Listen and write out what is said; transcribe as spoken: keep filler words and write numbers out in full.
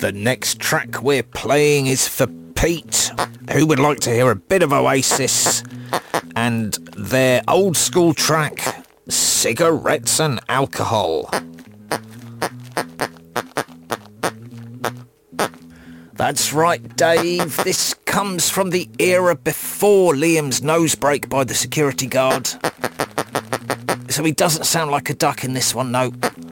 The next track we're playing is for Pete, who would like to hear a bit of Oasis and their old school track, Cigarettes and Alcohol. That's right, Dave. This comes from the era before Liam's nose break by the security guard. So he doesn't sound like a duck in this one, no.